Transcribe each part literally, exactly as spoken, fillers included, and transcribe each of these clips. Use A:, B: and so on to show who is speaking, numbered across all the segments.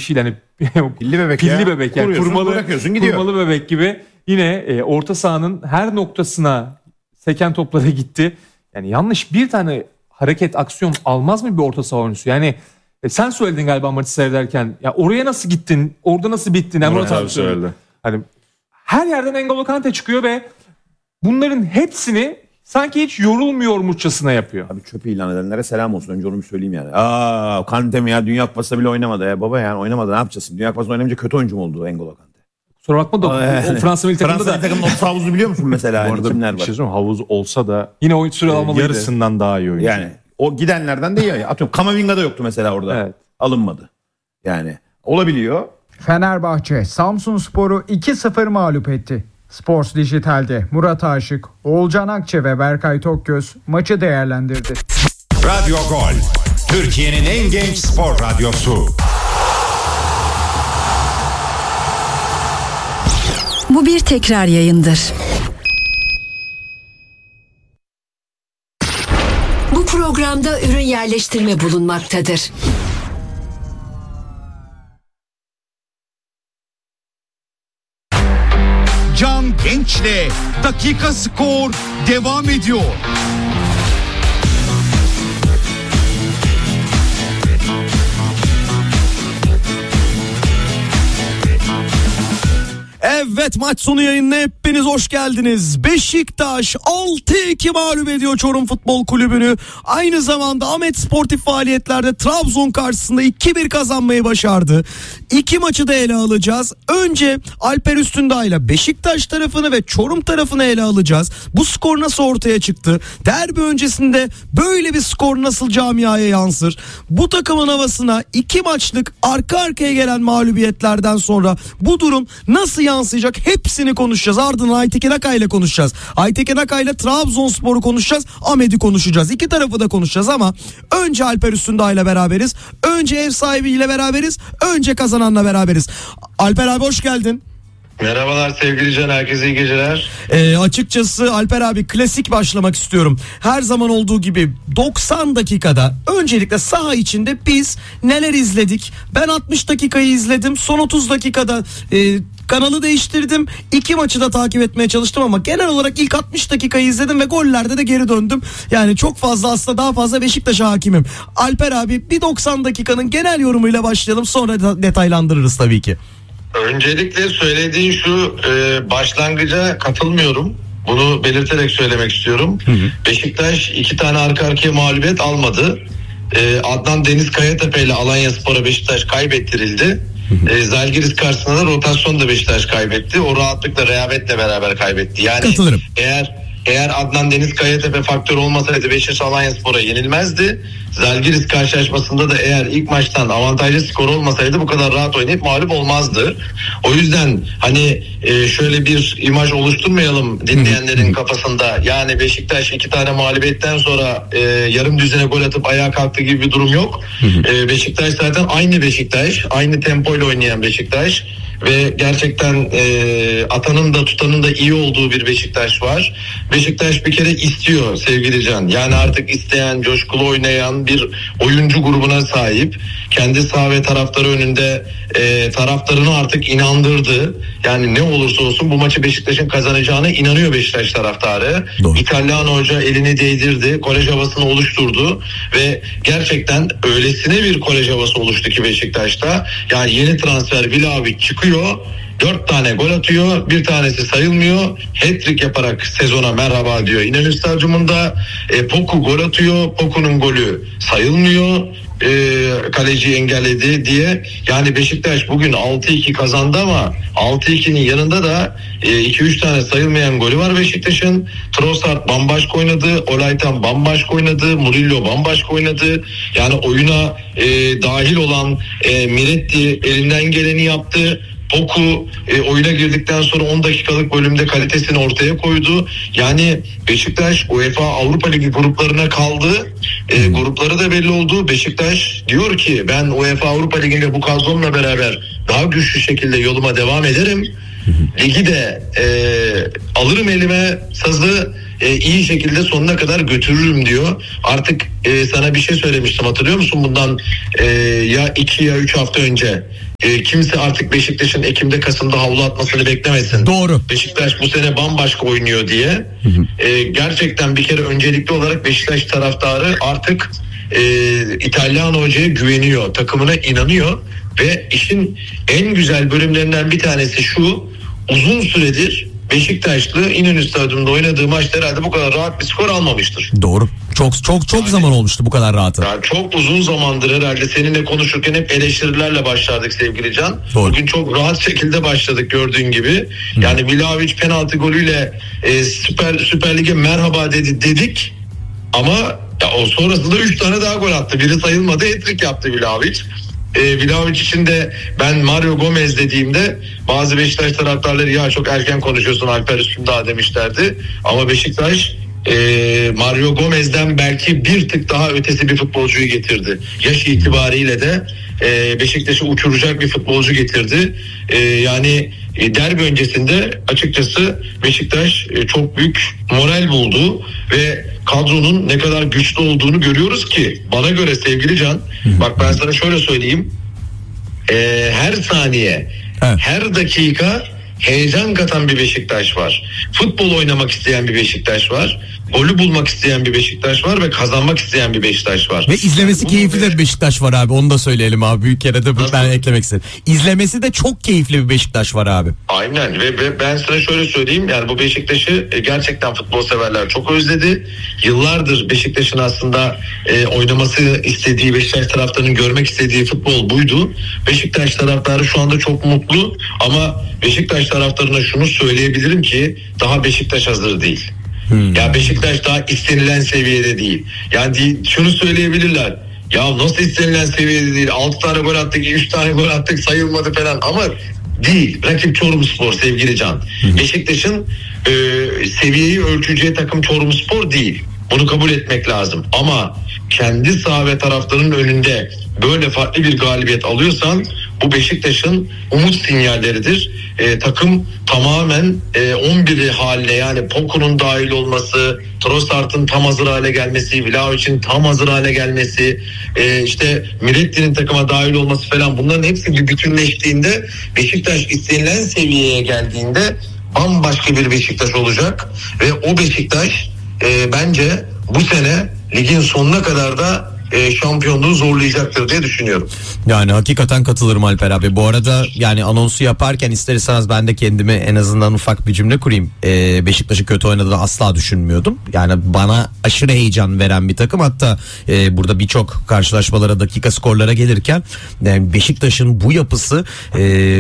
A: şey hani
B: pilli bebek
A: pilli
B: ya.
A: bebek yani kurmalı, kurmalı bebek gibi yine e, orta sahanın her noktasına seken toplara gitti. Yani yanlış bir tane hareket, aksiyon almaz mı bir orta saha oyuncusu? Yani e, sen söyledin galiba maçı seyrederken. Ya oraya nasıl gittin? Orada nasıl bittin? Yani
C: Murat abi söyledi.
A: Hani her yerden N'Golo Kante çıkıyor ve bunların hepsini sanki hiç yorulmuyormuşçasına yapıyor.
B: Abi çöpü ilan edenlere selam olsun. Önce onu bir söyleyeyim yani. Aa Kante mi ya? Dünya Kupası'nda bile oynamadı ya. Baba yani oynamadı, ne yapacağız? Dünya Kupası'nda oynamayınca kötü oyuncu mu oldu N'Golo Kante?
A: Kusura bakma da yani. o Fransa milli takımında
B: Fransa
A: da.
B: takımın orta havuzu biliyor musun mesela?
C: Bu arada
B: kimler
C: bir
B: var?
C: şey söyleyeyim, havuz olsa da
A: Yine oyun süre almalıydı.
C: yarısından daha iyi oyuncu.
B: Yani o gidenlerden değil ya. Atıyorum Kamavinga da yoktu mesela orada.
A: Evet.
B: Alınmadı. Yani olabiliyor.
D: Fenerbahçe Samsunspor'u iki sıfır mağlup etti. Sports Dijital'de Murat Aşık, Oğulcan Akçe ve Berkay Tokgöz maçı değerlendirdi.
E: Radyo Gol, Türkiye'nin en genç spor radyosu.
F: Bu bir tekrar yayındır.
G: Bu programda ürün yerleştirme bulunmaktadır.
H: Can Genç'le Dakika Skor devam ediyor.
I: Evet, maç sonu yayınına hepiniz hoş geldiniz. Beşiktaş altı iki mağlup ediyor Çorum Futbol Kulübü'nü. Aynı zamanda Ahmet sportif faaliyetlerde Trabzon karşısında iki bir kazanmayı başardı. İki maçı da ele alacağız. Önce Alper Üstündağ ile Beşiktaş tarafını ve Çorum tarafını ele alacağız. Bu skor nasıl ortaya çıktı? Derbi öncesinde böyle bir skor nasıl camiaya yansır? Bu takımın havasına iki maçlık arka arkaya gelen mağlubiyetlerden sonra bu durum nasıl yansıyacak? Hepsini konuşacağız. Ardından Aytekin Akay ile konuşacağız. Aytekin Akay ile Trabzonspor'u konuşacağız. Ahmet'i konuşacağız. İki tarafı da konuşacağız ama önce Alper Üstündağ ile beraberiz. Önce ev sahibiyle beraberiz. Önce kazananla beraberiz. Alper abi hoş geldin.
J: Merhabalar sevgili Can, herkese iyi geceler.
I: Ee, açıkçası Alper abi klasik başlamak istiyorum. Her zaman olduğu gibi doksan dakikada öncelikle saha içinde biz neler izledik? Ben altmış dakikayı izledim. Son otuz dakikada e, kanalı değiştirdim. İki maçı da takip etmeye çalıştım ama genel olarak ilk altmış dakikayı izledim ve gollerde de geri döndüm. Yani çok fazla, aslında daha fazla Beşiktaş'a hakimim. Alper abi bir doksan dakikanın genel yorumuyla başlayalım, sonra da detaylandırırız tabii ki.
J: Öncelikle söylediğin şu e, başlangıca katılmıyorum. Bunu belirterek söylemek istiyorum. Hı hı. Beşiktaş iki tane arka arkaya mağlubiyet almadı. E, Adnan Deniz Kayatepe ile Alanyaspor'a Beşiktaş kaybettirildi. E, Zalgiris karşısında da rotasyonda Beşiktaş kaybetti. O rahatlıkla, rehavetle beraber kaybetti. Yani
I: katılırım.
J: Eğer Eğer Adnan Deniz Kayatepe faktörü olmasaydı Beşiktaş Alanyaspor'a yenilmezdi. Zalgiris karşılaşmasında da eğer ilk maçtan avantajlı skor olmasaydı bu kadar rahat oynayıp mağlup olmazdı. O yüzden hani e, şöyle bir imaj oluşturmayalım dinleyenlerin kafasında. Yani Beşiktaş iki tane mağlubiyetten sonra e, yarım düzine gol atıp ayağa kalktı gibi bir durum yok. E, Beşiktaş zaten aynı Beşiktaş, aynı tempoyla oynayan Beşiktaş. Ve gerçekten e, atanın da tutanın da iyi olduğu bir Beşiktaş var. Beşiktaş bir kere istiyor sevgili Can. Yani artık isteyen, coşkulu oynayan bir oyuncu grubuna sahip. Kendi saha ve taraftarı önünde e, taraftarını artık inandırdı. Yani ne olursa olsun bu maçı Beşiktaş'ın kazanacağına inanıyor Beşiktaş taraftarı. Doğru. İtalyan hoca elini değdirdi. Kolej havasını oluşturdu. Ve gerçekten öylesine bir kolej havası oluştu ki Beşiktaş'ta. Yani yeni transfer Vlahovic çıkıyor. Dört tane gol atıyor. Bir tanesi sayılmıyor. Hat-trick yaparak sezona merhaba diyor. İnönü Stadyumunda e, Poku gol atıyor. Poku'nun golü sayılmıyor. E, kaleci engelledi diye. Yani Beşiktaş bugün altı iki kazandı ama altı ikinin yanında da e, iki üç tane sayılmayan golü var Beşiktaş'ın. Trossard bambaşka oynadı. Olaytan bambaşka oynadı. Murillo bambaşka oynadı. Yani oyuna e, dahil olan e, Miretti elinden geleni yaptı. Poku e, oyuna girdikten sonra on dakikalık bölümde kalitesini ortaya koydu. Yani Beşiktaş UEFA Avrupa Ligi gruplarına kaldı. E, grupları da belli oldu. Beşiktaş diyor ki ben UEFA Avrupa Ligi'nde bu kadromla beraber daha güçlü şekilde yoluma devam ederim. Ligi de e, alırım elime sazı, e, iyi şekilde sonuna kadar götürürüm diyor. Artık e, sana bir şey söylemiştim, hatırlıyor musun bundan e, ya iki ya üç hafta önce? e, kimse artık Beşiktaş'ın Ekim'de Kasım'da havlu atmasını beklemesin.
I: Doğru.
J: Beşiktaş bu sene bambaşka oynuyor diye. Hı hı. E, gerçekten bir kere öncelikli olarak Beşiktaş taraftarı artık e, İtalyan hocaya güveniyor. Takımına inanıyor ve işin en güzel bölümlerinden bir tanesi şu: uzun süredir Beşiktaşlı İnönü Stadyumunda oynadığı maçta herhalde bu kadar rahat bir skor almamıştır.
I: Doğru. Çok çok çok yani, zaman olmuştu bu kadar rahatı.
J: Yani çok uzun zamandır herhalde seninle konuşurken hep eleştirilerle başlardık sevgili Can.
I: Doğru.
J: Bugün çok rahat şekilde başladık gördüğün gibi. Hı. Yani Vlahovic penaltı golüyle e, Süper Süper Lig'e merhaba dedi dedik. Ama ya, o sonrasında üç tane daha gol attı. Biri sayılmadı, hat-trick yaptı Vlahovic. E, Vlahovic için de ben Mario Gomez dediğimde bazı Beşiktaş taraftarları ya çok erken konuşuyorsun Alper Üstündağ demişlerdi. Ama Beşiktaş e, Mario Gomez'den belki bir tık daha ötesi bir futbolcuyu getirdi. Yaş itibariyle de e, Beşiktaş'ı uçuracak bir futbolcu getirdi. E, yani e, derbi öncesinde açıkçası Beşiktaş e, çok büyük moral buldu ve kadronun ne kadar güçlü olduğunu görüyoruz ki bana göre sevgili Can, bak ben sana şöyle söyleyeyim, e, her saniye, evet, her dakika heyecan katan bir Beşiktaş var. Futbol oynamak isteyen bir Beşiktaş var. Golü bulmak isteyen bir Beşiktaş var ve kazanmak isteyen bir Beşiktaş var.
I: Ve izlemesi yani keyifli de bir Beşiktaş var abi. Onu da söyleyelim abi. Büyük kere de ben eklemek istedim. İzlemesi de çok keyifli bir Beşiktaş var abi.
J: Aynen ve, ve ben sana şöyle söyleyeyim. Yani bu Beşiktaş'ı gerçekten futbol severler çok özledi. Yıllardır Beşiktaş'ın aslında e, oynaması istediği, Beşiktaş taraftarının görmek istediği futbol buydu. Beşiktaş taraftarı şu anda çok mutlu ama Beşiktaş taraftarına şunu söyleyebilirim ki daha Beşiktaş hazır değil. Hmm. Ya Beşiktaş daha istenilen seviyede değil. Yani şunu söyleyebilirler. Ya nasıl istenilen seviyede değil? altı tane gol attık, üç tane gol attık sayılmadı falan ama değil. Rakip Çorumspor sevgili Can. Hmm. Beşiktaş'ın e, seviyeyi ölçeceği takım Çorumspor değil. Bunu kabul etmek lazım. Ama kendi saha ve taraftarının önünde böyle farklı bir galibiyet alıyorsan bu Beşiktaş'ın umut sinyalleridir. E, takım tamamen e, on biri haline, yani Poku'nun dahil olması, Trossard'ın tam hazır hale gelmesi, Vlahovic'in tam hazır hale gelmesi, e, işte Miretti'nin takıma dahil olması falan, bunların hepsi bir bütünleştiğinde Beşiktaş istenilen seviyeye geldiğinde bambaşka bir Beşiktaş olacak ve o Beşiktaş e, bence bu sene ligin sonuna kadar da E, şampiyonluğu zorlayacaktır diye düşünüyorum.
I: Yani hakikaten katılırım Alper abi. Bu arada yani anonsu yaparken ister istemez ben de kendime en azından ufak bir cümle kurayım. Ee, Beşiktaş'ı kötü oynadığını asla düşünmüyordum. Yani bana aşırı heyecan veren bir takım. Hatta e, burada birçok karşılaşmalara, dakika skorlara gelirken yani Beşiktaş'ın bu yapısı, e,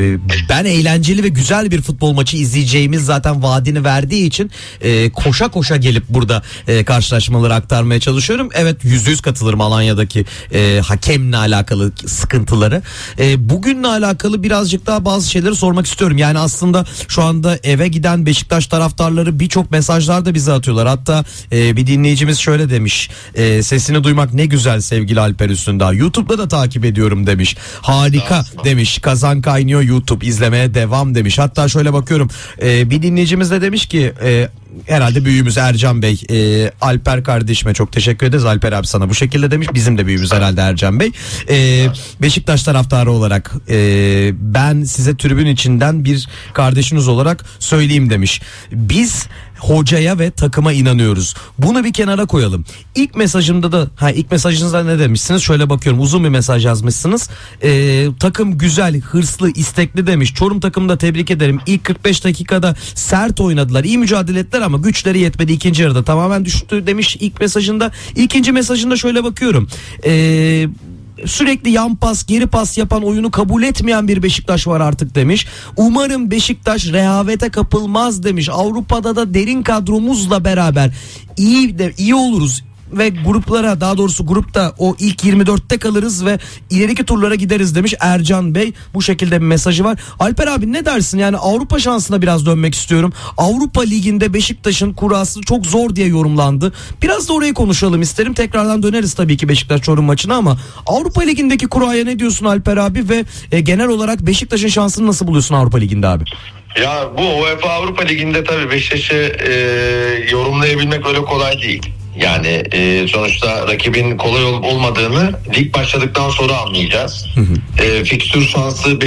I: ben eğlenceli ve güzel bir futbol maçı izleyeceğimiz zaten vaadini verdiği için e, koşa koşa gelip burada e, karşılaşmaları aktarmaya çalışıyorum. Evet, yüzde yüz katılırım Alanya'daki e, hakemle alakalı sıkıntıları. E, bugünle alakalı birazcık daha bazı şeyleri sormak istiyorum. Yani aslında şu anda eve giden Beşiktaş taraftarları birçok mesajlar da bize atıyorlar. Hatta e, bir dinleyicimiz şöyle demiş. E, sesini duymak ne güzel sevgili Alper Üstündağ. YouTube'da da takip ediyorum demiş. Harika demiş. Kazan kaynıyor YouTube. İzlemeye devam demiş. Hatta şöyle bakıyorum. E, bir dinleyicimiz de demiş ki e, herhalde büyüğümüz Ercan Bey, e, Alper kardeşime çok teşekkür ederiz. Alper abi sana bu şekilde demiş. Bizim de büyüğümüz herhalde Ercan Bey. E, Beşiktaş taraftarı olarak e, ben size tribün içinden bir kardeşiniz olarak söyleyeyim demiş. Biz hocaya ve takıma inanıyoruz. Bunu bir kenara koyalım. İlk mesajımda da ha ilk mesajınızda ne demişsiniz? Şöyle bakıyorum, uzun bir mesaj yazmışsınız. Ee, takım güzel, hırslı, istekli demiş. Çorum takımını da tebrik ederim. İlk kırk beş dakikada sert oynadılar. İyi mücadele ettiler ama güçleri yetmedi. İkinci yarıda tamamen düştü demiş ilk mesajında. İkinci mesajında şöyle bakıyorum. Eee sürekli yan pas, geri pas yapan, oyunu kabul etmeyen bir Beşiktaş var artık demiş. Umarım Beşiktaş rehavete kapılmaz demiş. Avrupa'da da derin kadromuzla beraber iyi de iyi oluruz ve gruplara, daha doğrusu grupta o ilk yirmi dörtte kalırız ve ileriki turlara gideriz demiş Ercan Bey. Bu şekilde bir mesajı var. Alper abi ne dersin? Yani Avrupa şansına biraz dönmek istiyorum. Avrupa Ligi'nde Beşiktaş'ın kurası çok zor diye yorumlandı. Biraz da orayı konuşalım isterim. Tekrardan döneriz tabii ki Beşiktaş Çorum maçına ama Avrupa Ligi'ndeki kuraya ne diyorsun Alper abi ve e, genel olarak Beşiktaş'ın şansını nasıl buluyorsun Avrupa Ligi'nde abi?
J: Ya bu UEFA Avrupa Ligi'nde tabii Beşiktaş'ı e, yorumlayabilmek öyle kolay değil. Yani e, sonuçta rakibin kolay olup olmadığını lig başladıktan sonra anlayacağız. E, fikstür şansı